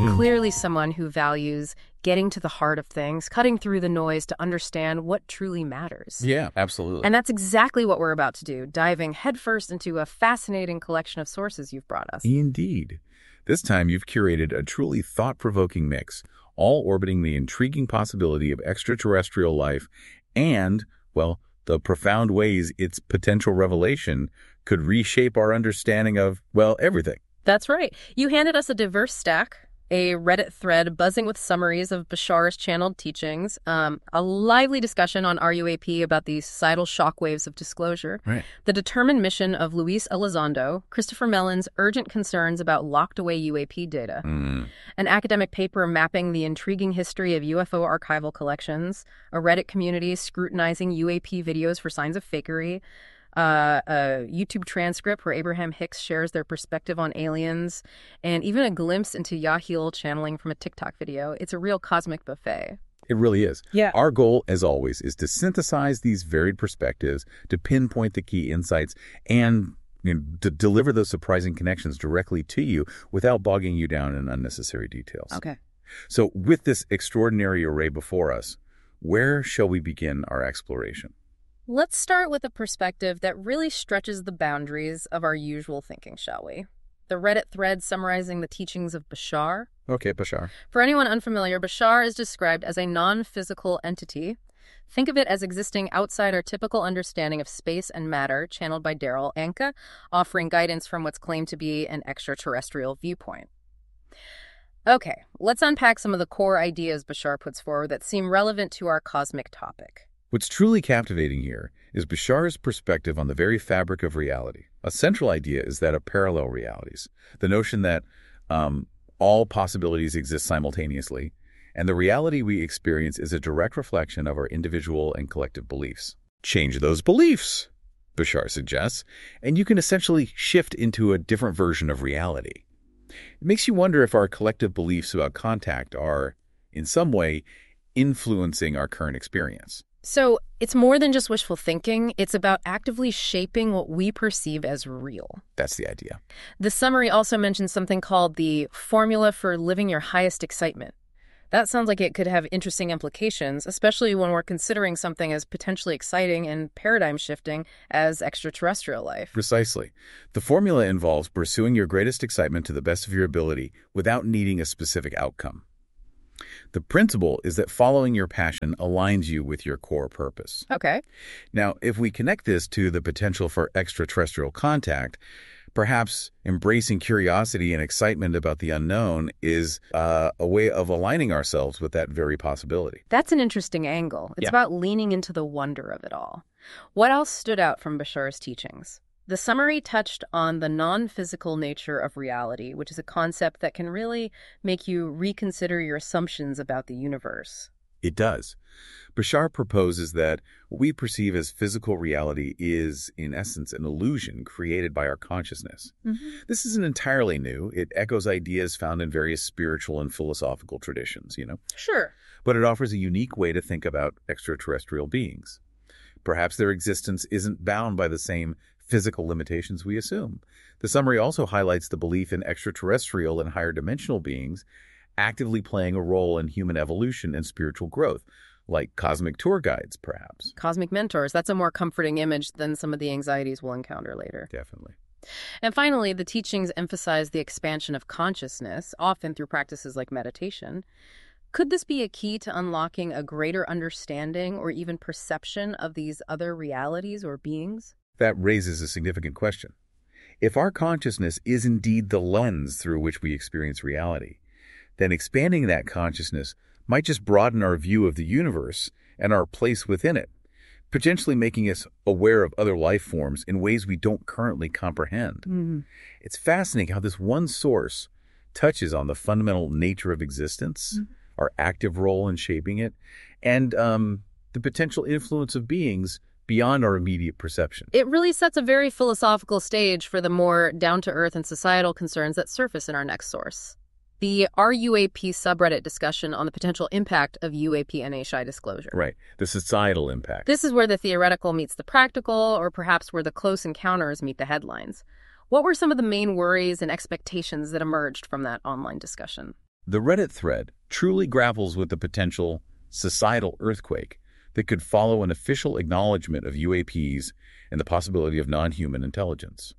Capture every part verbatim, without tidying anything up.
You're clearly someone who values getting to the heart of things, cutting through the noise to understand what truly matters. Yeah, absolutely. And that's exactly what we're about to do, diving headfirst into a fascinating collection of sources you've brought us. Indeed. This time you've curated a truly thought-provoking mix, all orbiting the intriguing possibility of extraterrestrial life and, well, the profound ways its potential revelation could reshape our understanding of, well, everything. That's right. You handed us a diverse stack, a Reddit thread buzzing with summaries of Bashar's channeled teachings, um, a lively discussion on R U A P about the societal shockwaves of disclosure, Right. the determined mission of Luis Elizondo, Christopher Mellon's urgent concerns about locked-away U A P data, Mm. an academic paper mapping the intriguing history of U F O archival collections, a Reddit community scrutinizing U A P videos for signs of fakery, Uh, a YouTube transcript where Abraham Hicks shares their perspective on aliens, and even a glimpse into Yahil channeling from a TikTok video. It's a real cosmic buffet. It really is. Yeah. Our goal, as always, is to synthesize these varied perspectives, to pinpoint the key insights, and you know, to deliver those surprising connections directly to you without bogging you down in unnecessary details. Okay. So with this extraordinary array before us, where shall we begin our exploration? Let's start with a perspective that really stretches the boundaries of our usual thinking, shall we? The Reddit thread summarizing the teachings of Bashar. Okay, Bashar. For anyone unfamiliar, Bashar is described as a non-physical entity. Think of it as existing outside our typical understanding of space and matter, channeled by Daryl Anka, offering guidance from what's claimed to be an extraterrestrial viewpoint. Okay, let's unpack some of the core ideas Bashar puts forward that seem relevant to our cosmic topic. What's truly captivating here is Bashar's perspective on the very fabric of reality. A central idea is that of parallel realities, the notion that um, all possibilities exist simultaneously, and the reality we experience is a direct reflection of our individual and collective beliefs. Change those beliefs, Bashar suggests, and you can essentially shift into a different version of reality. It makes you wonder if our collective beliefs about contact are, in some way, influencing our current experience. So it's more than just wishful thinking. It's about actively shaping what we perceive as real. That's the idea. The summary also mentions something called the formula for living your highest excitement. That sounds like it could have interesting implications, especially when we're considering something as potentially exciting and paradigm-shifting as extraterrestrial life. Precisely. The formula involves pursuing your greatest excitement to the best of your ability without needing a specific outcome. The principle is that following your passion aligns you with your core purpose. Okay. Now, if we connect this to the potential for extraterrestrial contact, perhaps embracing curiosity and excitement about the unknown is uh, a way of aligning ourselves with that very possibility. That's an interesting angle. It's Yeah. about leaning into the wonder of it all. What else stood out from Bashar's teachings? The summary touched on the non-physical nature of reality, which is a concept that can really make you reconsider your assumptions about the universe. It does. Bashar proposes that what we perceive as physical reality is, in essence, an illusion created by our consciousness. Mm-hmm. This isn't entirely new. It echoes ideas found in various spiritual and philosophical traditions, you know. Sure. But it offers a unique way to think about extraterrestrial beings. Perhaps their existence isn't bound by the same physical limitations we assume. The summary also highlights the belief in extraterrestrial and higher dimensional beings actively playing a role in human evolution and spiritual growth, like cosmic tour guides, perhaps. Cosmic mentors. That's a more comforting image than some of the anxieties we'll encounter later. Definitely. And finally, the teachings emphasize the expansion of consciousness, often through practices like meditation. Could this be a key to unlocking a greater understanding or even perception of these other realities or beings? That raises a significant question. If our consciousness is indeed the lens through which we experience reality, then expanding that consciousness might just broaden our view of the universe and our place within it, potentially making us aware of other life forms in ways we don't currently comprehend. Mm-hmm. It's fascinating how this one source touches on the fundamental nature of existence, mm-hmm. our active role in shaping it, and um, the potential influence of beings beyond our immediate perception. It really sets a very philosophical stage for the more down-to-earth and societal concerns that surface in our next source. The R U A P subreddit discussion on the potential impact of U A P N A S H I disclosure. Right, the societal impact. This is where the theoretical meets the practical, or perhaps where the close encounters meet the headlines. What were some of the main worries and expectations that emerged from that online discussion? The Reddit thread truly grapples with the potential societal earthquake that could follow an official acknowledgement of U A Ps and the possibility of non-human intelligence.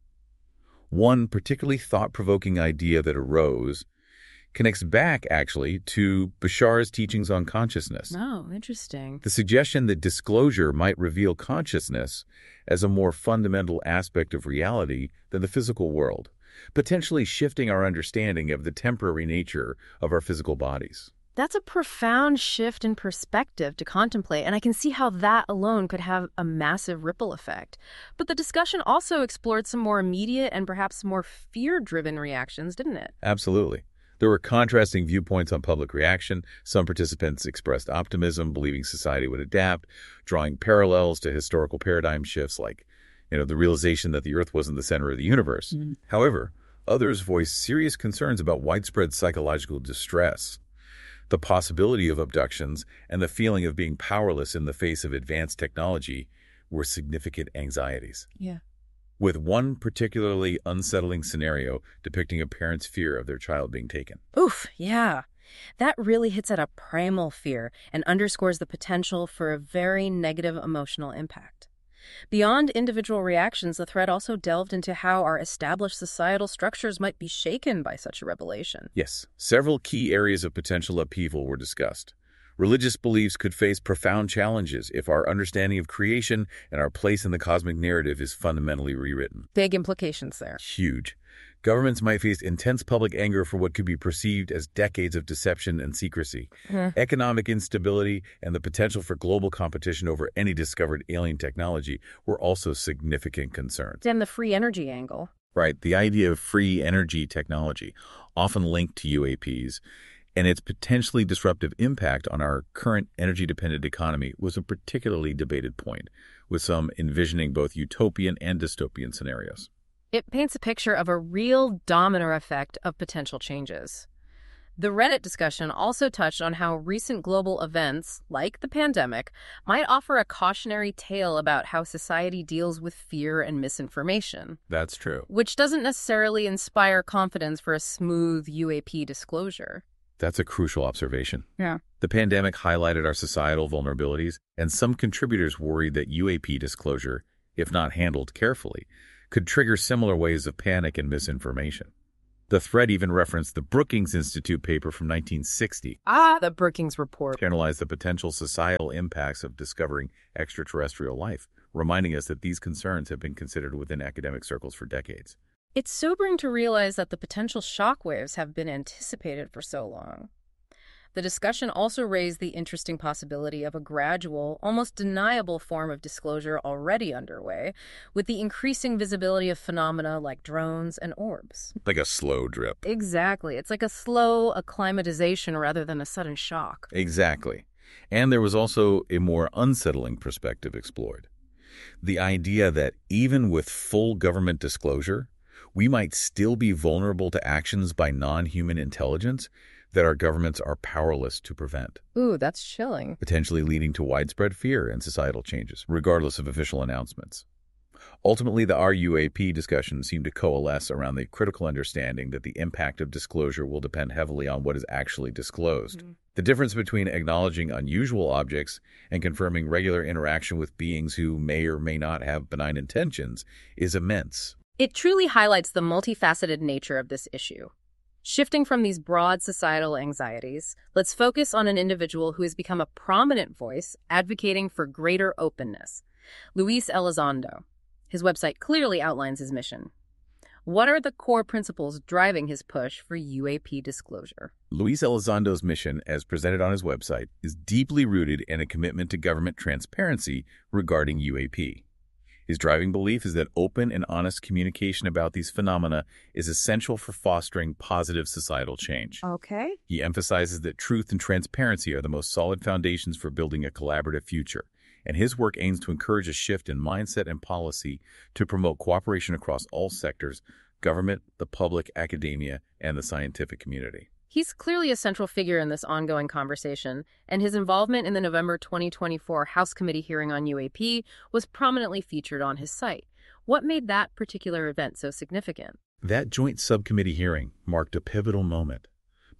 One particularly thought-provoking idea that arose connects back, actually, to Bashar's teachings on consciousness. Oh, interesting. The suggestion that disclosure might reveal consciousness as a more fundamental aspect of reality than the physical world, potentially shifting our understanding of the temporary nature of our physical bodies. That's a profound shift in perspective to contemplate, and I can see how that alone could have a massive ripple effect. But the discussion also explored some more immediate and perhaps more fear-driven reactions, didn't it? Absolutely. There were contrasting viewpoints on public reaction. Some participants expressed optimism, believing society would adapt, drawing parallels to historical paradigm shifts like, you know, the realization that the Earth wasn't the center of the universe. Mm-hmm. However, others voiced serious concerns about widespread psychological distress, the possibility of abductions, and the feeling of being powerless in the face of advanced technology were significant anxieties. Yeah. With one particularly unsettling scenario depicting a parent's fear of their child being taken. Oof, yeah. That really hits at a primal fear and underscores the potential for a very negative emotional impact. Beyond individual reactions, the thread also delved into how our established societal structures might be shaken by such a revelation. Yes, several key areas of potential upheaval were discussed. Religious beliefs could face profound challenges if our understanding of creation and our place in the cosmic narrative is fundamentally rewritten. Big implications there. Huge. Governments might face intense public anger for what could be perceived as decades of deception and secrecy. Mm. Economic instability and the potential for global competition over any discovered alien technology were also significant concerns. And the free energy angle. Right. The idea of free energy technology, often linked to U A Ps, and its potentially disruptive impact on our current energy-dependent economy was a particularly debated point, with some envisioning both utopian and dystopian scenarios. It paints a picture of a real domino effect of potential changes. The Reddit discussion also touched on how recent global events, like the pandemic, might offer a cautionary tale about how society deals with fear and misinformation. That's true. Which doesn't necessarily inspire confidence for a smooth U A P disclosure. That's a crucial observation. Yeah. The pandemic highlighted our societal vulnerabilities, and some contributors worried that U A P disclosure, if not handled carefully, could trigger similar waves of panic and misinformation. The thread even referenced the Brookings Institute paper from nineteen sixty. Ah, the Brookings report. To analyze the potential societal impacts of discovering extraterrestrial life, reminding us that these concerns have been considered within academic circles for decades. It's sobering to realize that the potential shockwaves have been anticipated for so long. The discussion also raised the interesting possibility of a gradual, almost deniable form of disclosure already underway, with the increasing visibility of phenomena like drones and orbs. Like a slow drip. Exactly. It's like a slow acclimatization rather than a sudden shock. Exactly. And there was also a more unsettling perspective explored. The idea that even with full government disclosure, we might still be vulnerable to actions by non-human intelligence that our governments are powerless to prevent. Ooh, that's chilling. Potentially leading to widespread fear and societal changes, regardless of official announcements. Ultimately, the R U A P discussion seemed to coalesce around the critical understanding that the impact of disclosure will depend heavily on what is actually disclosed. Mm-hmm. The difference between acknowledging unusual objects and confirming regular interaction with beings who may or may not have benign intentions is immense. It truly highlights the multifaceted nature of this issue. Shifting from these broad societal anxieties, let's focus on an individual who has become a prominent voice advocating for greater openness, Luis Elizondo. His website clearly outlines his mission. What are the core principles driving his push for U A P disclosure? Luis Elizondo's mission, as presented on his website, is deeply rooted in a commitment to government transparency regarding U A P. His driving belief is that open and honest communication about these phenomena is essential for fostering positive societal change. Okay. He emphasizes that truth and transparency are the most solid foundations for building a collaborative future, and his work aims to encourage a shift in mindset and policy to promote cooperation across all sectors: government, the public, academia, and the scientific community. He's clearly a central figure in this ongoing conversation, and his involvement in the November twenty twenty-four House Committee hearing on U A P was prominently featured on his site. What made that particular event so significant? That joint subcommittee hearing marked a pivotal moment.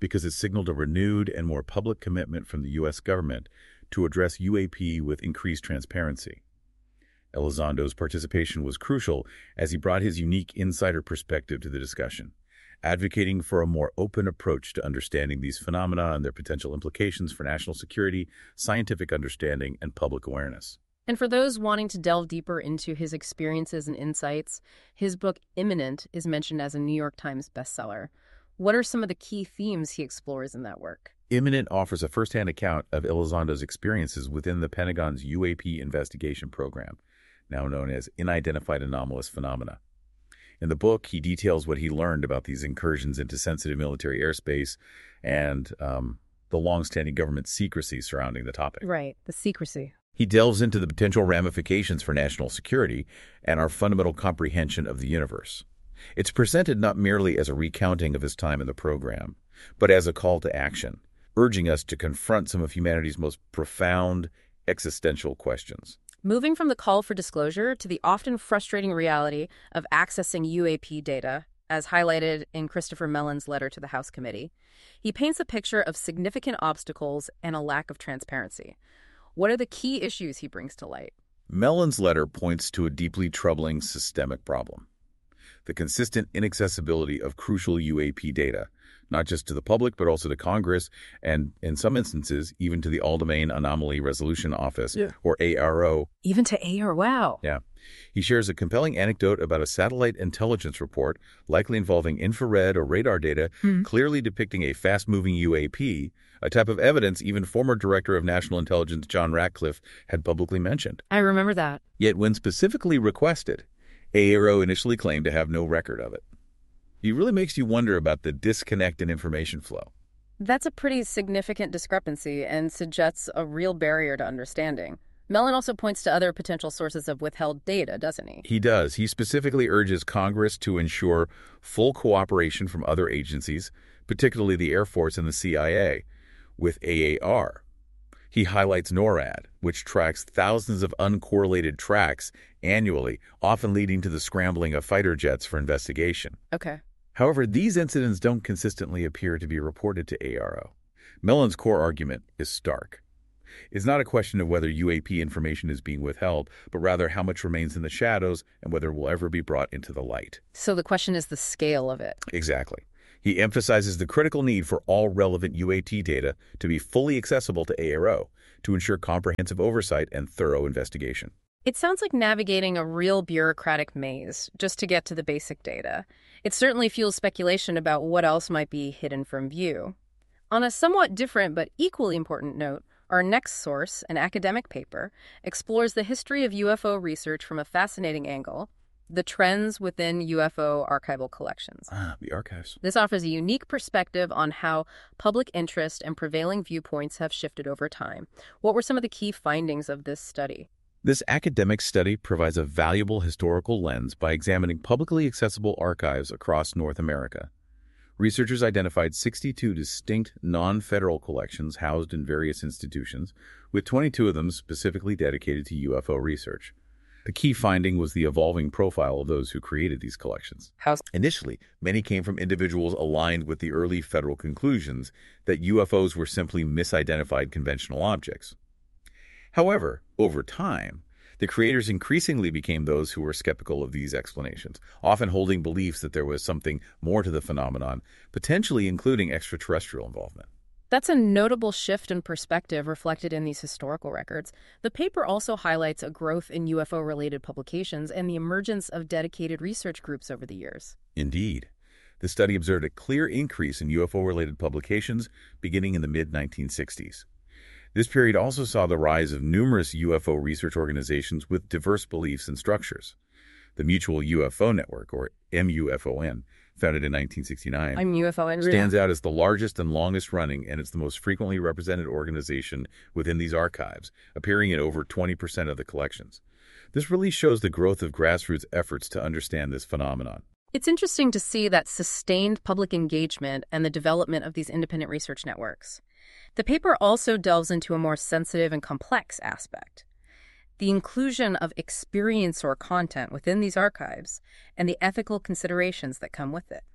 because it signaled a renewed and more public commitment from the U S government to address U A P with increased transparency. Elizondo's participation was crucial as he brought his unique insider perspective to the discussion, advocating for a more open approach to understanding these phenomena and their potential implications for national security, scientific understanding, and public awareness. And for those wanting to delve deeper into his experiences and insights, his book Imminent is mentioned as a New York Times bestseller. What are some of the key themes he explores in that work? Imminent offers a first-hand account of Elizondo's experiences within the Pentagon's U A P investigation program, now known as Unidentified Anomalous Phenomena. In the book, he details what he learned about these incursions into sensitive military airspace and um, the long-standing government secrecy surrounding the topic. Right, the secrecy. He delves into the potential ramifications for national security and our fundamental comprehension of the universe. It's presented not merely as a recounting of his time in the program, but as a call to action, urging us to confront some of humanity's most profound existential questions. Moving from the call for disclosure to the often frustrating reality of accessing U A P data, as highlighted in Christopher Mellon's letter to the House Committee, he paints a picture of significant obstacles and a lack of transparency. What are the key issues he brings to light? Mellon's letter points to a deeply troubling systemic problem: the consistent inaccessibility of crucial U A P data, not just to the public, but also to Congress, and in some instances, even to the All-Domain Anomaly Resolution Office, yeah. or A R O. Even to A R O, wow. Yeah. He shares a compelling anecdote about a satellite intelligence report, likely involving infrared or radar data, mm-hmm. clearly depicting a fast-moving U A P, a type of evidence even former Director of National Intelligence John Ratcliffe had publicly mentioned. I remember that. Yet when specifically requested, A R O initially claimed to have no record of it. It really makes you wonder about the disconnect in information flow. That's a pretty significant discrepancy and suggests a real barrier to understanding. Mellon also points to other potential sources of withheld data, doesn't he? He does. He specifically urges Congress to ensure full cooperation from other agencies, particularly the Air Force and the C I A, with A A R. He highlights NORAD, which tracks thousands of uncorrelated tracks annually, often leading to the scrambling of fighter jets for investigation. Okay. However, these incidents don't consistently appear to be reported to A R O. Mellon's core argument is stark. It's not a question of whether U A P information is being withheld, but rather how much remains in the shadows and whether it will ever be brought into the light. So the question is the scale of it. Exactly. He emphasizes the critical need for all relevant U A T data to be fully accessible to A R O to ensure comprehensive oversight and thorough investigation. It sounds like navigating a real bureaucratic maze just to get to the basic data. It certainly fuels speculation about what else might be hidden from view. On a somewhat different but equally important note, our next source, an academic paper, explores the history of U F O research from a fascinating angle: the trends within U F O archival collections. Ah, the archives. This offers a unique perspective on how public interest and prevailing viewpoints have shifted over time. What were some of the key findings of this study? This academic study provides a valuable historical lens by examining publicly accessible archives across North America. Researchers identified sixty-two distinct non-federal collections housed in various institutions, with twenty-two of them specifically dedicated to U F O research. The key finding was the evolving profile of those who created these collections. How? Initially, many came from individuals aligned with the early federal conclusions that U F Os were simply misidentified conventional objects. However, over time, the creators increasingly became those who were skeptical of these explanations, often holding beliefs that there was something more to the phenomenon, potentially including extraterrestrial involvement. That's a notable shift in perspective reflected in these historical records. The paper also highlights a growth in U F O-related publications and the emergence of dedicated research groups over the years. Indeed. The study observed a clear increase in U F O-related publications beginning in the mid nineteen sixties. This period also saw the rise of numerous U F O research organizations with diverse beliefs and structures. The Mutual U F O Network, or M U F O N, founded in nineteen sixty-nine, I'm U F O N. stands out as the largest and longest running, and it's the most frequently represented organization within these archives, appearing in over twenty percent of the collections. This really shows the growth of grassroots efforts to understand this phenomenon. It's interesting to see that sustained public engagement and the development of these independent research networks. The paper also delves into a more sensitive and complex aspect: the inclusion of experience or content within these archives and the ethical considerations that come with it.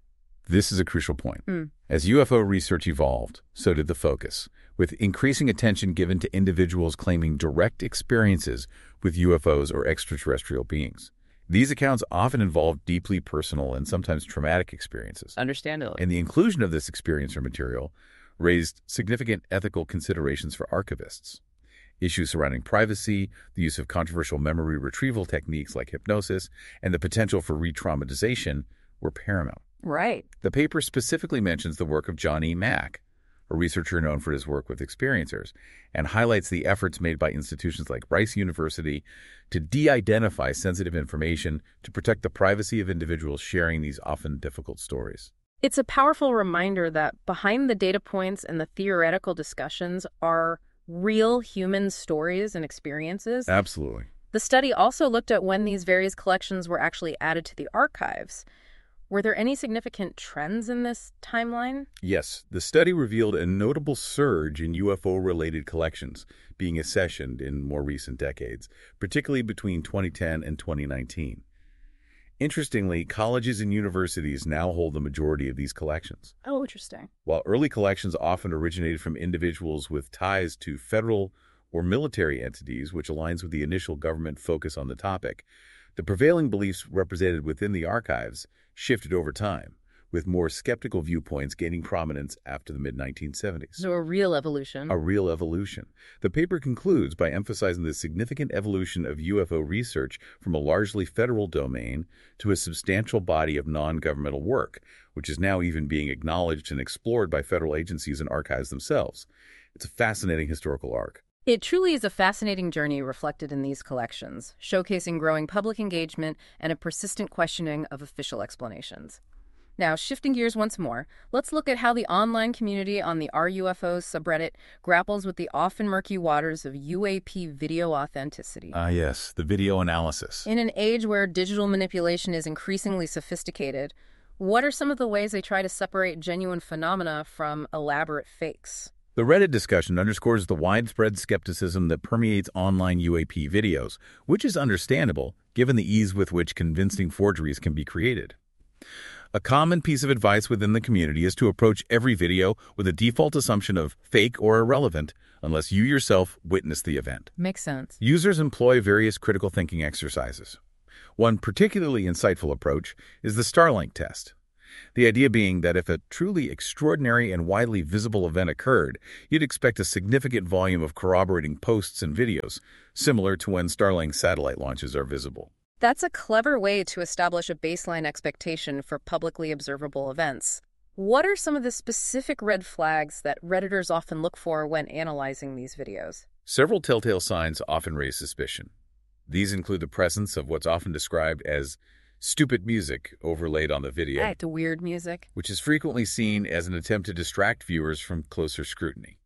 This is a crucial point. Mm. As U F O research evolved, so did the focus, with increasing attention given to individuals claiming direct experiences with U F Os or extraterrestrial beings. These accounts often involve deeply personal and sometimes traumatic experiences. Understandably. And the inclusion of this experience or material raised significant ethical considerations for archivists. Issues surrounding privacy, the use of controversial memory retrieval techniques like hypnosis, and the potential for re-traumatization were paramount. Right. The paper specifically mentions the work of John E. Mack, a researcher known for his work with experiencers, and highlights the efforts made by institutions like Rice University to de-identify sensitive information to protect the privacy of individuals sharing these often difficult stories. It's a powerful reminder that behind the data points and the theoretical discussions are real human stories and experiences. Absolutely. The study also looked at when these various collections were actually added to the archives. Were there any significant trends in this timeline? Yes, the study revealed a notable surge in U F O-related collections being accessioned in more recent decades, particularly between twenty ten and twenty nineteen. Interestingly, colleges and universities now hold the majority of these collections. Oh, interesting. While early collections often originated from individuals with ties to federal or military entities, which aligns with the initial government focus on the topic, the prevailing beliefs represented within the archives shifted over time, with more skeptical viewpoints gaining prominence after the mid nineteen seventies. So a real evolution. A real evolution. The paper concludes by emphasizing the significant evolution of U F O research from a largely federal domain to a substantial body of non-governmental work, which is now even being acknowledged and explored by federal agencies and archives themselves. It's a fascinating historical arc. It truly is a fascinating journey reflected in these collections, showcasing growing public engagement and a persistent questioning of official explanations. Now, shifting gears once more, let's look at how the online community on the R U F Os subreddit grapples with the often murky waters of U A P video authenticity. Ah, yes, the video analysis. In an age where digital manipulation is increasingly sophisticated, what are some of the ways they try to separate genuine phenomena from elaborate fakes? The Reddit discussion underscores the widespread skepticism that permeates online U A P videos, which is understandable given the ease with which convincing forgeries can be created. A common piece of advice within the community is to approach every video with a default assumption of fake or irrelevant unless you yourself witness the event. Makes sense. Users employ various critical thinking exercises. One particularly insightful approach is the Starlink test. The idea being that if a truly extraordinary and widely visible event occurred, you'd expect a significant volume of corroborating posts and videos, similar to when Starlink satellite launches are visible. That's a clever way to establish a baseline expectation for publicly observable events. What are some of the specific red flags that Redditors often look for when analyzing these videos? Several telltale signs often raise suspicion. These include the presence of what's often described as stupid music overlaid on the video, Act weird music. which is frequently seen as an attempt to distract viewers from closer scrutiny.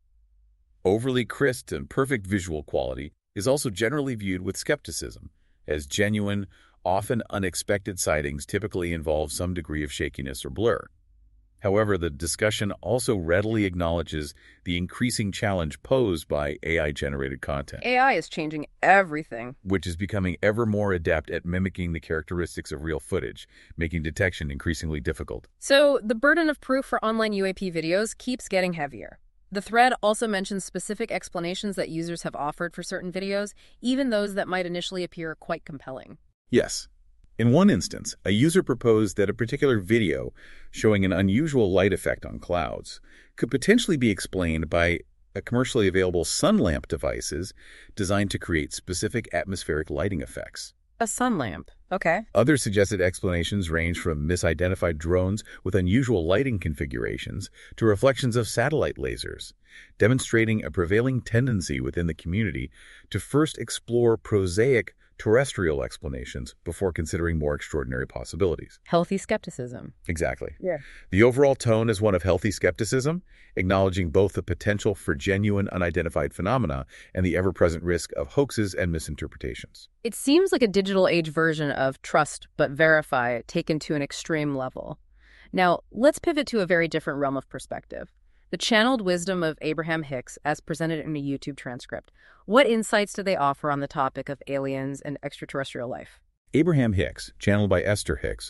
Overly crisp and perfect visual quality is also generally viewed with skepticism, as genuine, often unexpected sightings typically involve some degree of shakiness or blur. However, the discussion also readily acknowledges the increasing challenge posed by A I-generated content, A I is changing everything. which is becoming ever more adept at mimicking the characteristics of real footage, making detection increasingly difficult. So the burden of proof for online U A P videos keeps getting heavier. The thread also mentions specific explanations that users have offered for certain videos, even those that might initially appear quite compelling. Yes. In one instance, a user proposed that a particular video showing an unusual light effect on clouds could potentially be explained by a commercially available sun lamp devices designed to create specific atmospheric lighting effects. A sun lamp. Okay. Other suggested explanations range from misidentified drones with unusual lighting configurations to reflections of satellite lasers, demonstrating a prevailing tendency within the community to first explore prosaic terrestrial explanations before considering more extraordinary possibilities. Healthy skepticism. Exactly. Yeah. The overall tone is one of healthy skepticism, acknowledging both the potential for genuine unidentified phenomena and the ever-present risk of hoaxes and misinterpretations. It seems like a digital age version of trust but verify taken to an extreme level. Now, let's pivot to a very different realm of perspective. The channeled wisdom of Abraham Hicks as presented in a YouTube transcript. What insights do they offer on the topic of aliens and extraterrestrial life? Abraham Hicks, channeled by Esther Hicks,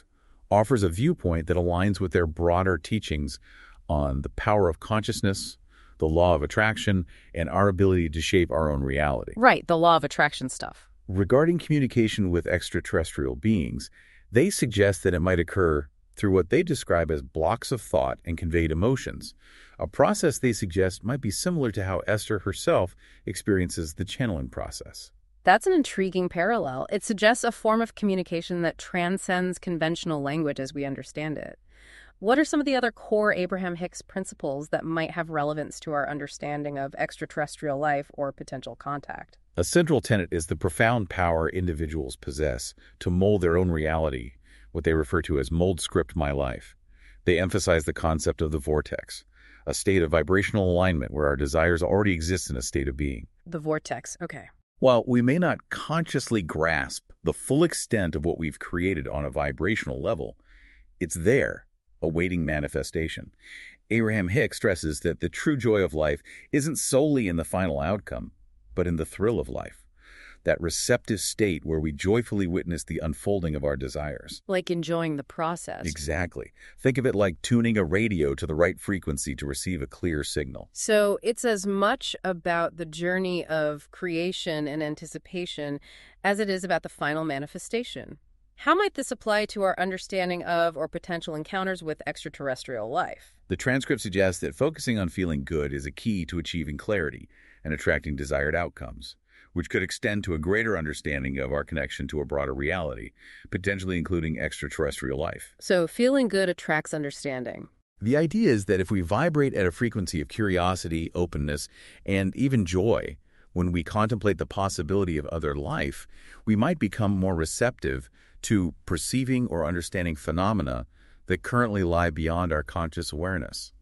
offers a viewpoint that aligns with their broader teachings on the power of consciousness, the law of attraction, and our ability to shape our own reality. Right, the law of attraction stuff. Regarding communication with extraterrestrial beings, they suggest that it might occur through what they describe as blocks of thought and conveyed emotions, a process they suggest might be similar to how Esther herself experiences the channeling process. That's an intriguing parallel. It suggests a form of communication that transcends conventional language as we understand it. What are some of the other core Abraham Hicks principles that might have relevance to our understanding of extraterrestrial life or potential contact? A central tenet is the profound power individuals possess to mold their own reality, what they refer to as mold script my life. They emphasize the concept of the vortex, a state of vibrational alignment where our desires already exist in a state of being. The vortex, okay. While we may not consciously grasp the full extent of what we've created on a vibrational level, it's there, awaiting manifestation. Abraham Hicks stresses that the true joy of life isn't solely in the final outcome, but in the thrill of life, that receptive state where we joyfully witness the unfolding of our desires. Like enjoying the process. Exactly. Think of it like tuning a radio to the right frequency to receive a clear signal. So it's as much about the journey of creation and anticipation as it is about the final manifestation. How might this apply to our understanding of or potential encounters with extraterrestrial life? The transcript suggests that focusing on feeling good is a key to achieving clarity and attracting desired outcomes, which could extend to a greater understanding of our connection to a broader reality, potentially including extraterrestrial life. So feeling good attracts understanding. The idea is that if we vibrate at a frequency of curiosity, openness, and even joy, when we contemplate the possibility of other life, we might become more receptive to perceiving or understanding phenomena that currently lie beyond our conscious awareness.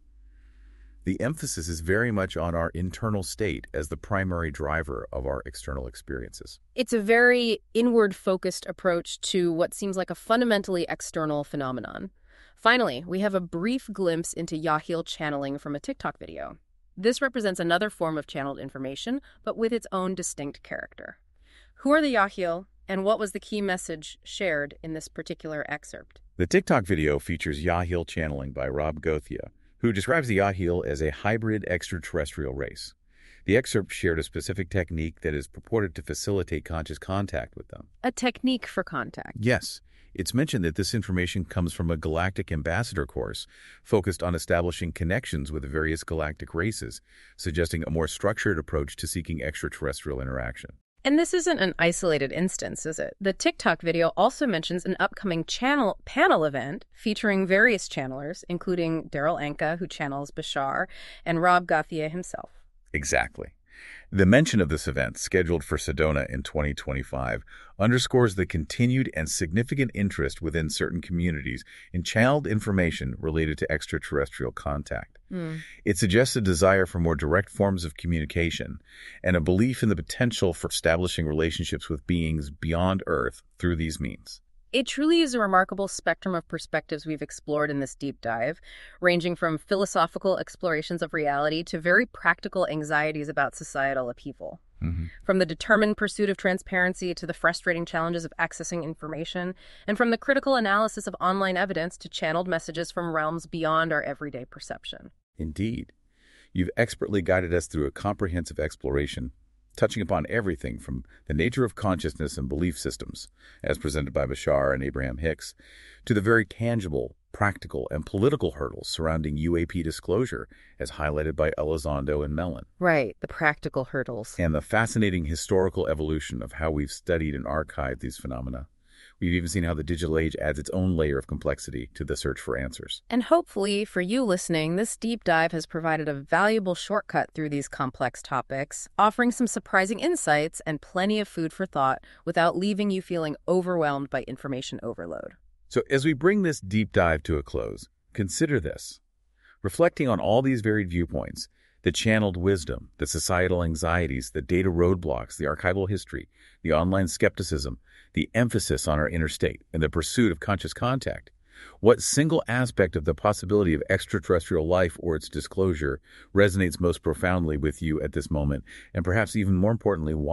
The emphasis is very much on our internal state as the primary driver of our external experiences. It's a very inward-focused approach to what seems like a fundamentally external phenomenon. Finally, we have a brief glimpse into Yahyel channeling from a TikTok video. This represents another form of channeled information, but with its own distinct character. Who are the Yahyel, and what was the key message shared in this particular excerpt? The TikTok video features Yahyel channeling by Rob Gothia, who describes the Yahyel as a hybrid extraterrestrial race. The excerpt shared a specific technique that is purported to facilitate conscious contact with them. A technique for contact. Yes. It's mentioned that this information comes from a Galactic Ambassador course focused on establishing connections with various galactic races, suggesting a more structured approach to seeking extraterrestrial interaction. And this isn't an isolated instance, is it? The TikTok video also mentions an upcoming channel panel event featuring various channelers, including Daryl Anka, who channels Bashar, and Rob Gothia himself. Exactly. The mention of this event, scheduled for Sedona in twenty twenty-five, underscores the continued and significant interest within certain communities in channeled information related to extraterrestrial contact. Mm. It suggests a desire for more direct forms of communication and a belief in the potential for establishing relationships with beings beyond Earth through these means. It truly is a remarkable spectrum of perspectives we've explored in this deep dive, ranging from philosophical explorations of reality to very practical anxieties about societal upheaval. Mm-hmm. From the determined pursuit of transparency to the frustrating challenges of accessing information, and from the critical analysis of online evidence to channeled messages from realms beyond our everyday perception. Indeed. You've expertly guided us through a comprehensive exploration, touching upon everything from the nature of consciousness and belief systems, as presented by Bashar and Abraham Hicks, to the very tangible, practical, and political hurdles surrounding U A P disclosure, as highlighted by Elizondo and Mellon. Right, the practical hurdles. And the fascinating historical evolution of how we've studied and archived these phenomena. We've even seen how the digital age adds its own layer of complexity to the search for answers. And hopefully, for you listening, this deep dive has provided a valuable shortcut through these complex topics, offering some surprising insights and plenty of food for thought without leaving you feeling overwhelmed by information overload. So as we bring this deep dive to a close, consider this. Reflecting on all these varied viewpoints, the channeled wisdom, the societal anxieties, the data roadblocks, the archival history, the online skepticism, the emphasis on our inner state, and the pursuit of conscious contact, what single aspect of the possibility of extraterrestrial life or its disclosure resonates most profoundly with you at this moment, and perhaps even more importantly, why?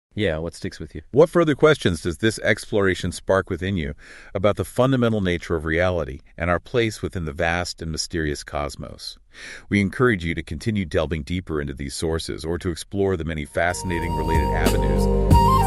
Yeah, what sticks with you? What further questions does this exploration spark within you about the fundamental nature of reality and our place within the vast and mysterious cosmos? We encourage you to continue delving deeper into these sources or to explore the many fascinating related avenues